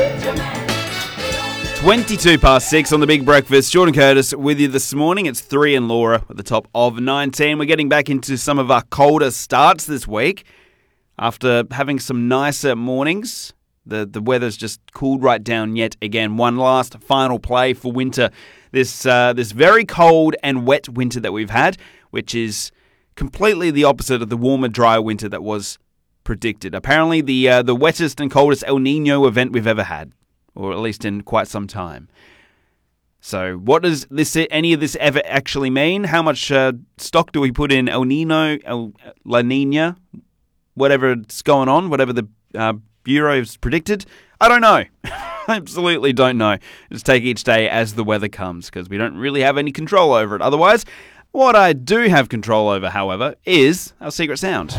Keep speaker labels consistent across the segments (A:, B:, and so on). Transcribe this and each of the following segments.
A: 6:22 on the Big Breakfast. Jordan Curtis with you this morning. It's 3 and Laura at the top of 19. We're getting back into some of our colder starts this week. After having some nicer mornings, the weather's just cooled right down yet again. One last final play for winter. This very cold and wet winter that we've had, which is completely the opposite of the warmer, dry winter that was predicted. Apparently the wettest and coldest El Nino event we've ever had, or at least in quite some time. So what does any of this ever actually mean? How much stock do we put in El Nino, La Nina, whatever's going on, whatever the Bureau's predicted? I don't know. Absolutely don't know. Just take each day as the weather comes, because we don't really have any control over it. Otherwise, what I do have control over, however, is our secret sound.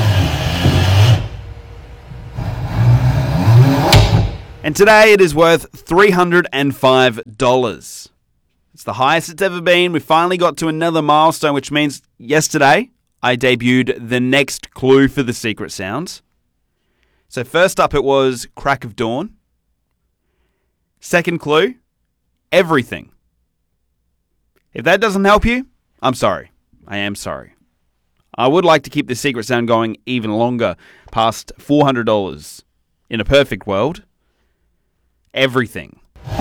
A: And today it is worth $305. It's the highest it's ever been. We finally got to another milestone, which means yesterday I debuted the next clue for the secret sounds. So first up it was crack of dawn. Second clue, everything. If that doesn't help you, I'm sorry. I am sorry. I would like to keep the secret sound going even longer, past $400. In a perfect world, everything.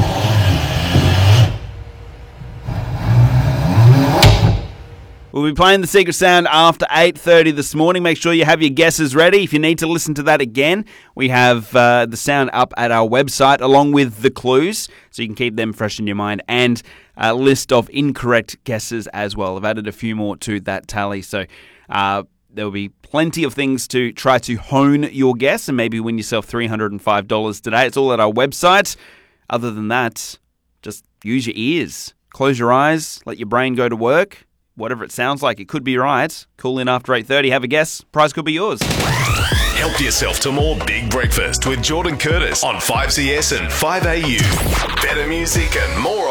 A: We'll be playing the secret sound after 8:30 this morning. Make sure you have your guesses ready. If you need to listen to that again, we have the sound up at our website along with the clues, so you can keep them fresh in your mind, and a list of incorrect guesses as well. I've added a few more to that tally, so there will be plenty of things to try to hone your guess and maybe win yourself $305 today. It's all at our website. Other than that, just use your ears. Close your eyes. Let your brain go to work. Whatever it sounds like, it could be right. Call in after 8:30. Have a guess. Prize could be yours.
B: Help yourself to more Big Breakfast with Jordan Curtis on 5CS and 5AU. Better music and more